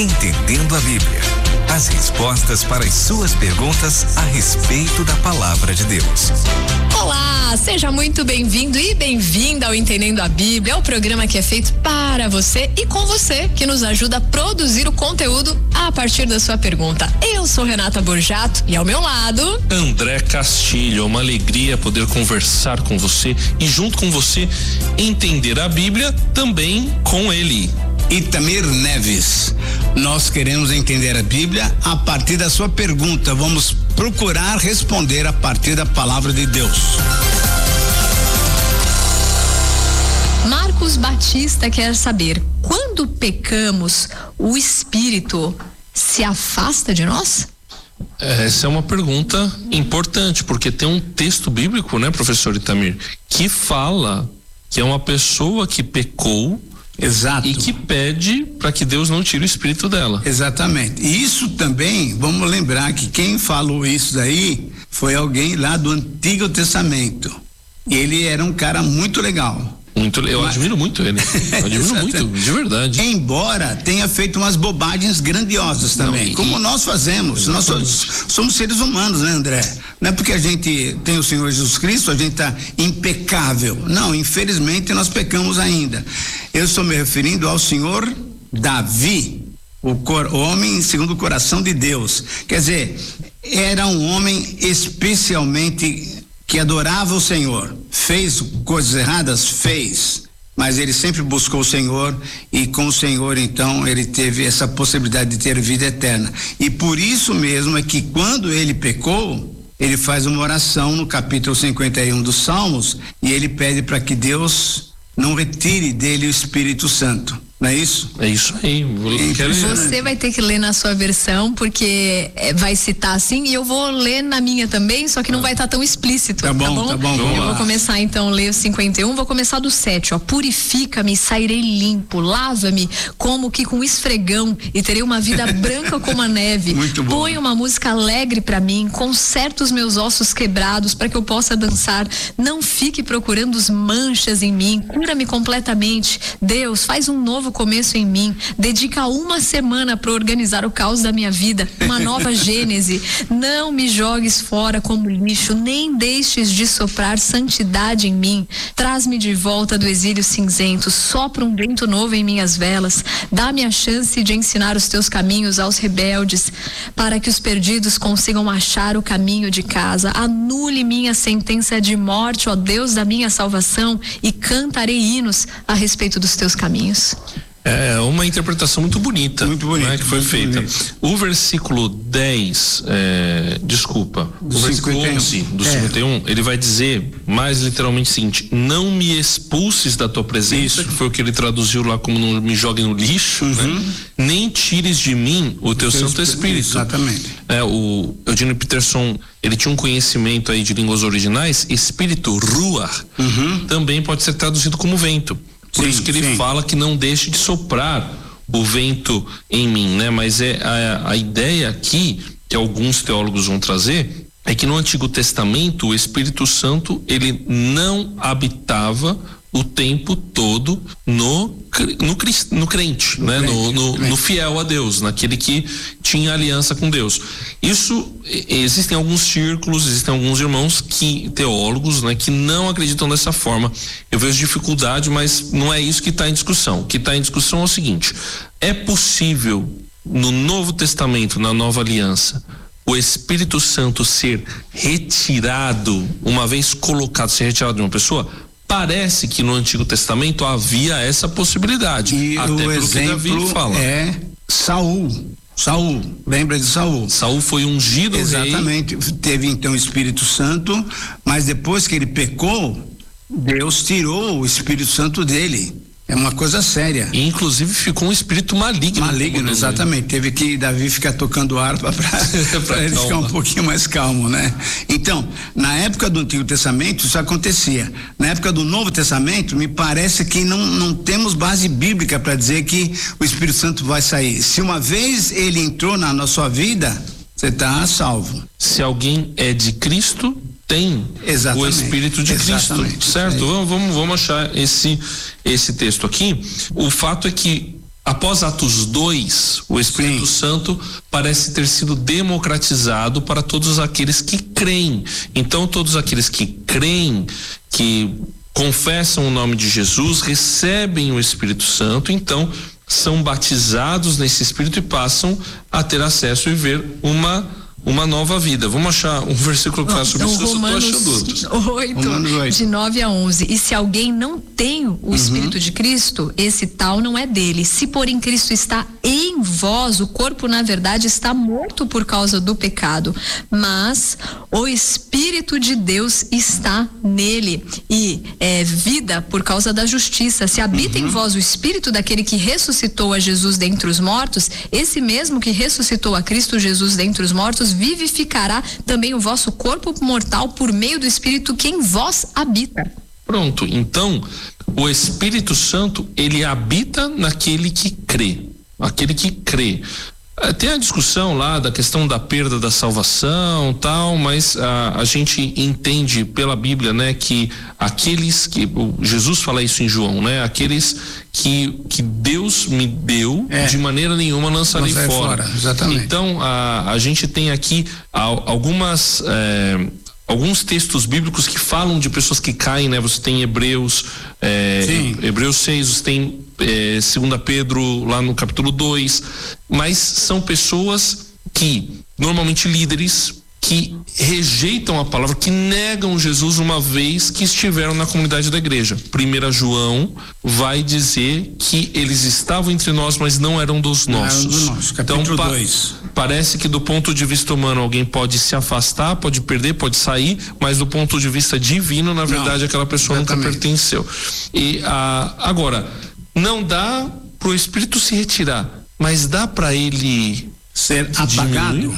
Entendendo a Bíblia. As respostas para as suas perguntas a respeito da Palavra de Deus. Olá, seja muito bem-vindo e bem-vinda ao Entendendo a Bíblia. É o programa que é feito para você e com você, que nos ajuda a produzir o conteúdo a partir da sua pergunta. Eu sou Renata Borjato e ao meu lado, André Castilho. É uma alegria poder conversar com você e junto com você entender a Bíblia também com ele. Itamir Neves, nós queremos entender a Bíblia a partir da sua pergunta. Vamos procurar responder a partir da palavra de Deus. Marcos Batista quer saber: quando pecamos, o Espírito se afasta de nós? Essa é uma pergunta importante, porque tem um texto bíblico, né, professor Itamir, que fala que é uma pessoa que pecou. Exato. E que pede para que Deus não tire o espírito dela. Exatamente. E isso também, vamos lembrar que quem falou isso daí foi alguém lá do Antigo Testamento. Ele era um cara muito legal. Eu admiro muito ele. Eu admiro muito, de verdade. Embora tenha feito umas bobagens grandiosas também, como nós fazemos. Exatamente. Nós somos seres humanos, né, André? Não é porque a gente tem o Senhor Jesus Cristo, a gente tá impecável. Não, infelizmente nós pecamos ainda. Eu estou me referindo ao senhor Davi, o homem segundo o coração de Deus. Quer dizer, era um homem especialmente que adorava o Senhor. Fez coisas erradas? Fez. Mas ele sempre buscou o Senhor e com o Senhor, então, ele teve essa possibilidade de ter vida eterna. E por isso mesmo é que quando ele pecou, ele faz uma oração no capítulo 51 dos Salmos e ele pede para que Deus não retire dele o Espírito Santo. Não é isso? É isso aí. Você vai ter que ler na sua versão, porque vai citar assim, e eu vou ler na minha também, só que não vai estar tão explícito. Tá bom. Eu vou começar então a ler o 51, vou começar do 7, ó. Purifica-me, sairei limpo, lava-me como que com esfregão e terei uma vida branca como a neve. Muito bom. Põe uma música alegre pra mim, conserta os meus ossos quebrados para que eu possa dançar. Não fique procurando as manchas em mim, cura-me completamente. Deus, faz um novo começo em mim, dedica uma semana para organizar o caos da minha vida, uma nova gênese. Não me jogues fora como lixo, nem deixes de soprar santidade em mim. Traz-me de volta do exílio cinzento, sopra um vento novo em minhas velas. Dá-me a chance de ensinar os teus caminhos aos rebeldes, para que os perdidos consigam achar o caminho de casa. Anule minha sentença de morte, ó Deus da minha salvação, e cantarei hinos a respeito dos teus caminhos. É uma interpretação muito bonita, né, que foi feita. O versículo 10, o versículo 11 do 51, ele vai dizer mais literalmente o seguinte: não me expulses da tua presença, que foi o que ele traduziu lá como não me jogue no lixo, né? Nem tires de mim o teu Santo Espírito. Exatamente. O Eugene Peterson, ele tinha um conhecimento aí de línguas originais. Espírito, ruach, também pode ser traduzido como vento. Por isso que ele fala que não deixe de soprar o vento em mim, né? Mas a ideia aqui, que alguns teólogos vão trazer, é que no Antigo Testamento o Espírito Santo, ele não habitava o tempo todo no crente, né? No fiel a Deus, naquele que tinha aliança com Deus. Isso, existem alguns círculos, existem alguns irmãos teólogos, né, que não acreditam dessa forma. Eu vejo dificuldade, mas não é isso que está em discussão. O que está em discussão é o seguinte: é possível no Novo Testamento, na Nova Aliança, o Espírito Santo ser retirado, uma vez colocado, ser retirado de uma pessoa? Parece que no Antigo Testamento havia essa possibilidade. E até o pelo exemplo que Davi fala. É Saul, lembra de Saul? Saul foi ungido rei. Exatamente, teve então o Espírito Santo, mas depois que ele pecou, Deus tirou o Espírito Santo dele. É uma coisa séria. E inclusive ficou um espírito maligno. Maligno, exatamente. Teve que Davi ficar tocando harpa para ele ficar um pouquinho mais calmo, né? Então, na época do Antigo Testamento, isso acontecia. Na época do Novo Testamento, me parece que não temos base bíblica para dizer que o Espírito Santo vai sair. Se uma vez ele entrou na sua vida, você está salvo. Se alguém é de Cristo, tem o Espírito de Cristo, certo? Vamos achar esse texto aqui. O fato é que após Atos 2, o Espírito Santo parece ter sido democratizado para todos aqueles que creem. Então, todos aqueles que creem, que confessam o nome de Jesus, recebem o Espírito Santo, então são batizados nesse Espírito e passam a ter acesso e ver uma nova vida. Vamos achar um versículo que fala sobre isso. Romanos 8, de 9 a 11. E se alguém não tem o Espírito de Cristo, esse tal não é dele. Se porém Cristo está em vós, o corpo na verdade está morto por causa do pecado, mas o Espírito de Deus está nele e é vida por causa da justiça. Se habita em vós o Espírito daquele que ressuscitou a Jesus dentre os mortos, esse mesmo que ressuscitou a Cristo Jesus dentre os mortos vivificará também o vosso corpo mortal por meio do Espírito que em vós habita. Pronto, então o Espírito Santo, ele habita naquele que crê. Aquele que crê. Tem a discussão lá da questão da perda da salvação, tal, mas a gente entende pela Bíblia, né, que aqueles que Jesus fala isso em João, né, aqueles que Deus me deu, de maneira nenhuma lançarei fora. Exatamente. Então a gente tem aqui alguns textos bíblicos que falam de pessoas que caem, né? Você tem Hebreus 6, você tem 2 Pedro lá no capítulo 2, mas são pessoas que, normalmente líderes, que rejeitam a palavra, que negam Jesus uma vez que estiveram na comunidade da igreja. 1 João vai dizer que eles estavam entre nós, mas não eram dos nossos. Capítulo 2. Parece que do ponto de vista humano alguém pode se afastar, pode perder, pode sair, mas do ponto de vista divino, na verdade, aquela pessoa nunca pertenceu. E agora, não dá pro Espírito se retirar, mas dá para ele ser apagado.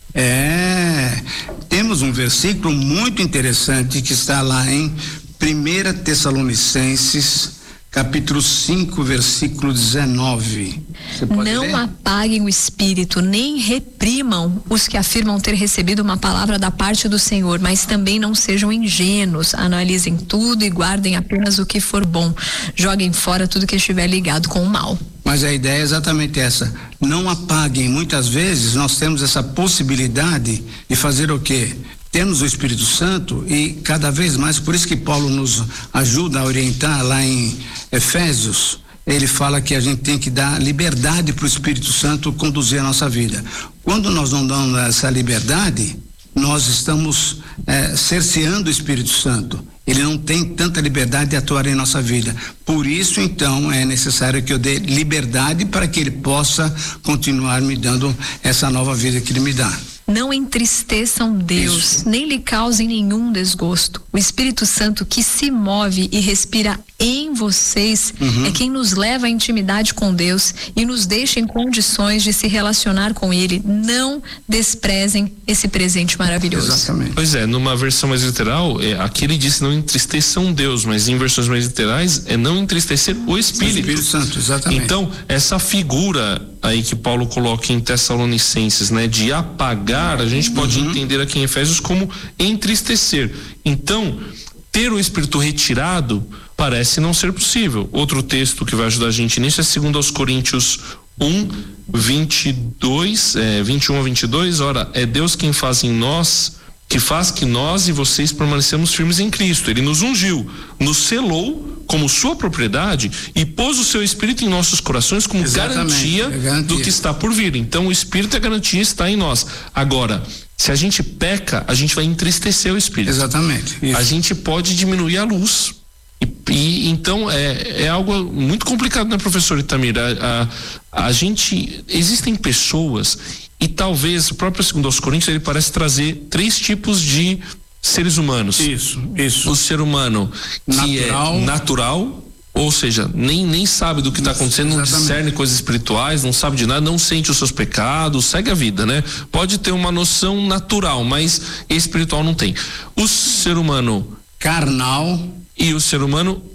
Temos um versículo muito interessante que está lá em 1 Tessalonicenses, capítulo 5, versículo 19. Não apaguem o espírito, nem reprimam os que afirmam ter recebido uma palavra da parte do Senhor, mas também não sejam ingênuos. Analisem tudo e guardem apenas o que for bom. Joguem fora tudo que estiver ligado com o mal. Mas a ideia é exatamente essa. Não apaguem. Muitas vezes nós temos essa possibilidade de fazer o quê? Temos o Espírito Santo e cada vez mais, por isso que Paulo nos ajuda a orientar lá em Efésios, ele fala que a gente tem que dar liberdade para o Espírito Santo conduzir a nossa vida. Quando nós não damos essa liberdade, nós estamos cerceando o Espírito Santo. Ele não tem tanta liberdade de atuar em nossa vida. Por isso, então, é necessário que eu dê liberdade para que ele possa continuar me dando essa nova vida que ele me dá. Não entristeçam Deus, nem lhe causem nenhum desgosto. O Espírito Santo que se move e respira em vocês é quem nos leva à intimidade com Deus e nos deixa em condições de se relacionar com Ele. Não desprezem esse presente maravilhoso. Exatamente. Pois é, numa versão mais literal, aqui ele disse não entristeçam Deus, mas em versões mais literais é não entristecer o Espírito. O Espírito Santo, exatamente. Então, essa figura aí que Paulo coloca em Tessalonicenses, né, de apagar, a gente pode entender aqui em Efésios como entristecer. Então, ter o Espírito retirado parece não ser possível. Outro texto que vai ajudar a gente nisso é 2 Coríntios 1, 21 a 22. Ora, é Deus quem faz em nós, que faz que nós e vocês permanecemos firmes em Cristo. Ele nos ungiu, nos selou como sua propriedade e pôs o seu Espírito em nossos corações como garantia do que está por vir. Então o Espírito é garantia, está em nós. Agora, se a gente peca, a gente vai entristecer o Espírito. Exatamente. Isso. A gente pode diminuir a luz. E então é algo muito complicado, né, professor Itamir? A gente, existem pessoas, e talvez o próprio 2 Coríntios ele parece trazer 3 tipos de seres humanos. Isso. O ser humano que é natural, ou seja, nem sabe do que está acontecendo, não discerne coisas espirituais, não sabe de nada, não sente os seus pecados, segue a vida, né? Pode ter uma noção natural, mas espiritual não tem. O ser humano carnal e o ser humano